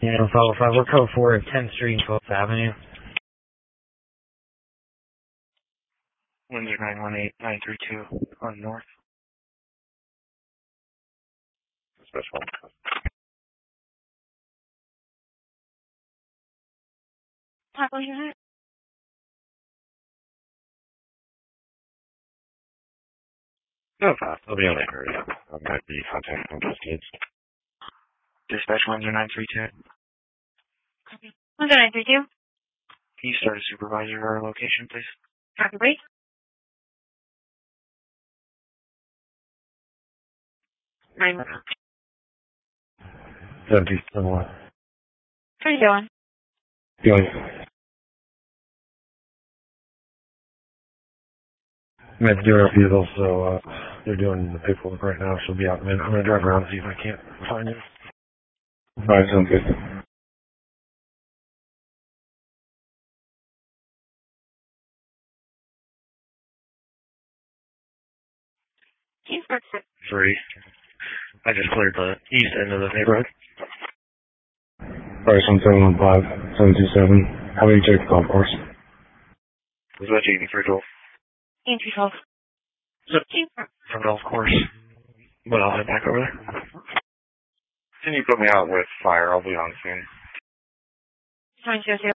Yeah, follow 5. We're code 4 at 10th Street and 12th Avenue. Windsor 918932 on north. Special. What was your name? No, I'll be on the area. I might be contacting those kids. Dispatch Windsor 932. Copy. 1932. Can you start a supervisor or a location, please? Copy, please. Nine. 70, similar. How you doing? Feeling. I'm at the vehicle, so they're doing the paperwork right now. She'll be out in a minute. I'm going to drive around and see if I can't find it. All right, sounds good. Kingsburg. 3. I just cleared the east end of the neighborhood. Price 1715, 727. How many check the golf course? Dispatch 8312. Entry 12. Kingsburg. From golf course. But I'll head back over there. Can you put me out with fire? I'll be on soon. 900.